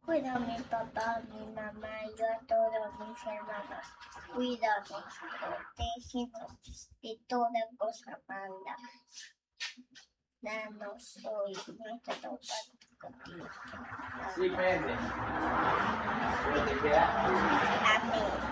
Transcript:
Cuida a mi papá, a mi mamá y a todos mis hermanos. Cuídanos, protégenos de toda cosa mala. Danos hoy nuestro pan cotidiano. Sí, Pedro. Amén.